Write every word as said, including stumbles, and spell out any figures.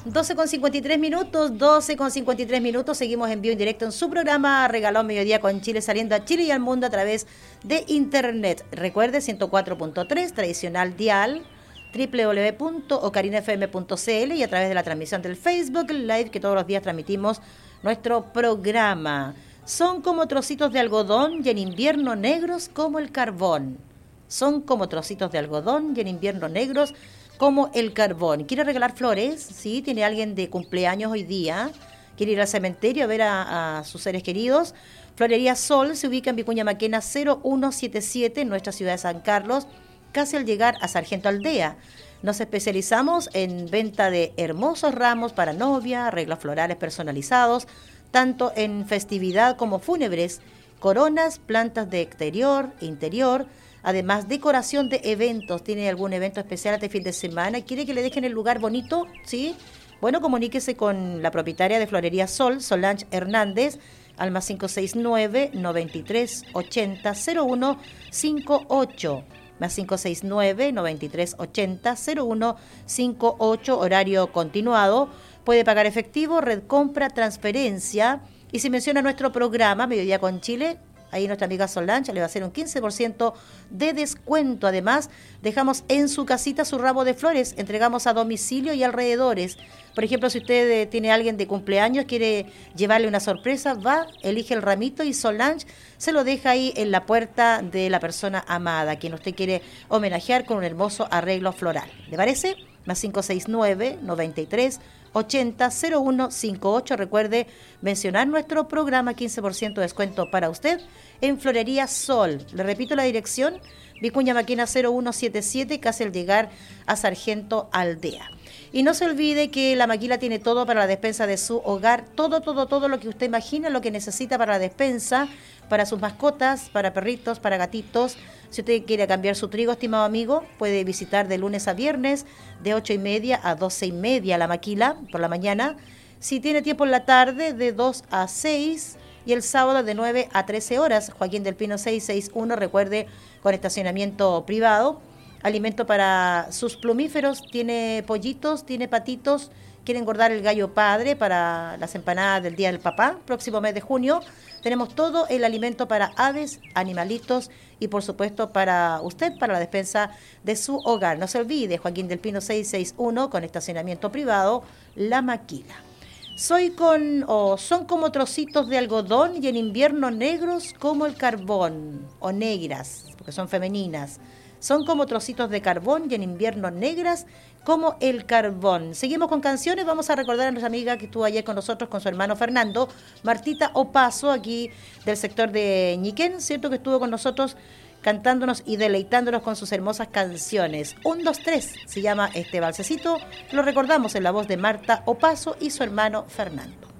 doce con cincuenta y tres minutos, doce con cincuenta y tres minutos, seguimos en vivo en directo en su programa Regalón Mediodía con Chile, saliendo a Chile y al mundo a través de internet. Recuerde, ciento cuatro punto tres, tradicional dial, doble u doble u doble u punto ocarina f m punto c l y a través de la transmisión del Facebook Live que todos los días transmitimos nuestro programa. Son como trocitos de algodón y en invierno negros como el carbón. Son como trocitos de algodón y en invierno negros como el carbón. ¿Quiere regalar flores? Sí, tiene alguien de cumpleaños hoy día. ¿Quiere ir al cementerio a ver a, a sus seres queridos? Florería Sol se ubica en Vicuña Maquena cero uno siete siete en nuestra ciudad de San Carlos, casi al llegar a Sargento Aldea. Nos especializamos en venta de hermosos ramos para novia, arreglos florales personalizados, tanto en festividad como fúnebres, coronas, plantas de exterior, interior, además decoración de eventos. ¿Tiene algún evento especial este fin de semana? ¿Quiere que le dejen el lugar bonito? ¿Sí? Bueno, comuníquese con la propietaria de Florería Sol, Solange Hernández, al más cinco seis nueve, noventa y tres ochenta, cero uno cinco ocho. Más cinco seis nueve, noventa y tres ochenta, cero uno cinco ocho, horario continuado. Puede pagar efectivo, red compra, transferencia. Y si menciona nuestro programa, Mediodía con Chile, ahí nuestra amiga Solange le va a hacer un quince por ciento de descuento. Además, dejamos en su casita su ramo de flores, entregamos a domicilio y alrededores. Por ejemplo, si usted eh, tiene a alguien de cumpleaños, quiere llevarle una sorpresa, va, elige el ramito y Solange se lo deja ahí en la puerta de la persona amada, a quien usted quiere homenajear con un hermoso arreglo floral. ¿Le parece? Más cinco seis nueve, noventa y tres ochenta, cero uno cinco ocho. Recuerde mencionar nuestro programa, quince por ciento de descuento para usted en Florería Sol. Le repito la dirección, Vicuña Maquena cero uno siete siete, casi al llegar a Sargento Aldea. Y no se olvide que la Maquila tiene todo para la despensa de su hogar, todo, todo, todo lo que usted imagina, lo que necesita para la despensa, para sus mascotas, para perritos, para gatitos. Si usted quiere cambiar su trigo, estimado amigo, puede visitar de lunes a viernes, de ocho y media a doce y media la Maquila, por la mañana. Si tiene tiempo en la tarde, de dos a seis, y el sábado de nueve a trece horas. Joaquín del Pino seiscientos sesenta y uno, recuerde, con estacionamiento privado. Alimento para sus plumíferos, tiene pollitos, tiene patitos. Quiere engordar el gallo padre para las empanadas del Día del Papá, próximo mes de junio. Tenemos todo el alimento para aves, animalitos y por supuesto para usted, para la despensa de su hogar. No se olvide, Joaquín del Pino seiscientos sesenta y uno, con estacionamiento privado, La Maquila. Soy con, o son como trocitos de algodón y en invierno negros como el carbón, o negras, porque son femeninas. Son como trocitos de carbón y en invierno negras como el carbón. Seguimos con canciones. Vamos a recordar a nuestra amiga que estuvo ayer con nosotros, con su hermano Fernando, Martita Opaso, aquí del sector de Ñiquén, ¿cierto? Que estuvo con nosotros cantándonos y deleitándonos con sus hermosas canciones. Un, dos, tres se llama este balsecito. Lo recordamos en la voz de Marta Opaso y su hermano Fernando.